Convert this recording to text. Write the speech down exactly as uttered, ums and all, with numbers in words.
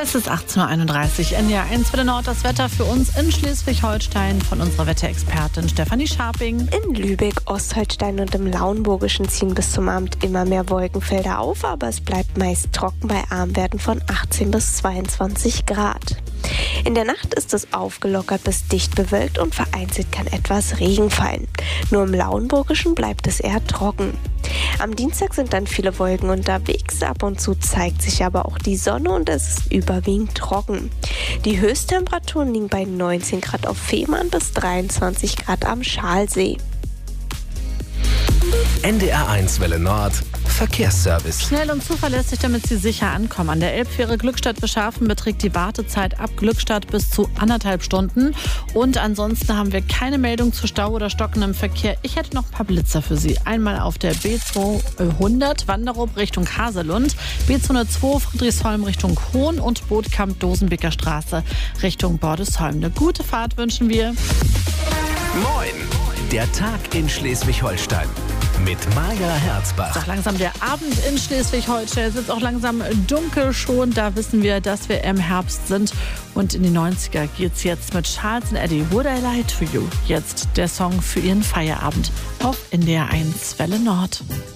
Es ist achtzehn Uhr einunddreißig. N D R eins für den Nord, das Wetter für uns in Schleswig-Holstein von unserer Wetterexpertin Stefanie Scharping. In Lübeck, Ostholstein und im Lauenburgischen ziehen bis zum Abend immer mehr Wolkenfelder auf, aber es bleibt meist trocken bei Armwerten von achtzehn bis zweiundzwanzig Grad. In der Nacht ist es aufgelockert bis dicht bewölkt und vereinzelt kann etwas Regen fallen. Nur im Lauenburgischen bleibt es eher trocken. Am Dienstag sind dann viele Wolken unterwegs, ab und zu zeigt sich aber auch die Sonne und es ist überwiegend trocken. Die Höchsttemperaturen liegen bei neunzehn Grad auf Fehmarn bis dreiundzwanzig Grad am Schalsee. N D R eins Welle Nord Verkehrsservice. Schnell und zuverlässig, damit Sie sicher ankommen. An der Elbfähre Glückstadt-Beschafen beträgt die Wartezeit ab Glückstadt bis zu anderthalb Stunden. Und ansonsten haben wir keine Meldung zu Stau oder stockendem Verkehr. Ich hätte noch ein paar Blitzer für Sie. Einmal auf der B zweihundert Wanderup Richtung Haselund, B zweihundertzwei Friedrichsholm Richtung Hohn und Bootkamp Dosenbeker Straße Richtung Bordesholm. Eine gute Fahrt wünschen wir. Moin, der Tag in Schleswig-Holstein. Mit Maja Herzbach. Ist auch langsam der Abend in Schleswig-Holstein. Es ist auch langsam dunkel schon. Da wissen wir, dass wir im Herbst sind. Und in die neunziger geht's jetzt mit Charles und Eddie. Would I Lie to You? Jetzt der Song für Ihren Feierabend auf N D R eins Welle Nord.